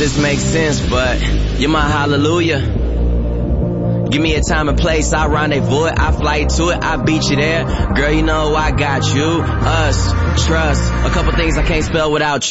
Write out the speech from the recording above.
this makes sense, but you're my hallelujah. Give me a time and place, I rendezvous it, I fly to it, I beat you there. Girl, you know I got you, us, trust, a couple things I can't spell without you.